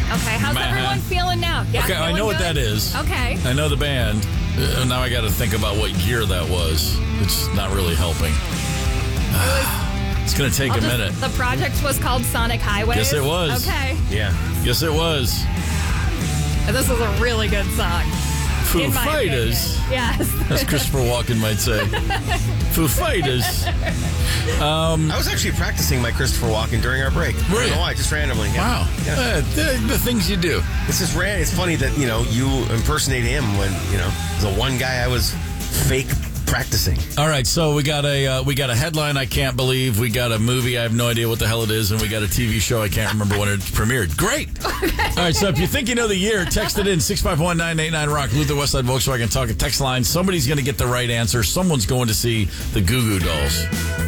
Okay, how's everyone feeling now? Yeah, Okay, I know what that is. Okay. I know the band. Now I got to think about what year that was. It's not really helping. It's going to take a minute. The project was called Sonic Highways. Yes, it was. Okay. Yeah. Yes, it was. And this was a really good song. Foo in my Fighters. opinion. Yes. As Christopher Walken might say. Foo Fighters. I was actually practicing my Christopher Walken during our break. I don't know why, just randomly. Yeah. Wow. Yeah. The things you do. It's just it's funny that, you impersonate him when, the one guy I was fake practicing. All right, so we got a headline I can't believe. We got a movie I have no idea what the hell it is, and we got a TV show I can't remember when it premiered. Great. All right, so if you think you know the year, text it in 651-989-ROCK. Luther Westside Volkswagen Talk and text line. Somebody's going to get the right answer. Someone's going to see the Goo Goo Dolls.